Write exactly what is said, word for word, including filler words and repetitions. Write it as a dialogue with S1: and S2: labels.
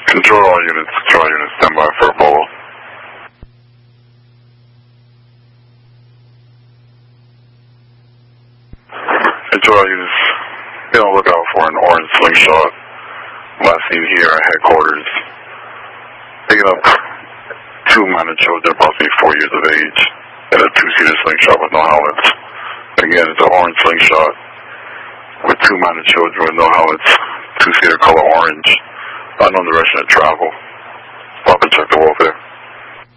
S1: Control all units, control all units, stand by for a bolo. Control all units, be on the lookout for an orange slingshot. Last seen here at headquarters. Picking up two minor children, approximately four years of age, in a two-seater slingshot with no helmets. Again, it's an orange slingshot with two minor children with no helmets, two-seater color orange, unknown direction of travel. Stop and check the welfare.